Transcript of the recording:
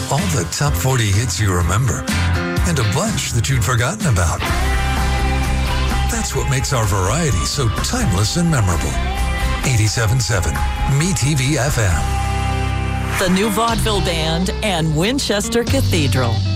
all the top 40 hits you remember, and a bunch that you'd forgotten about. That's what makes our variety so timeless and memorable. 87.7 MeTV FM. The new Vaudeville Band and Winchester Cathedral.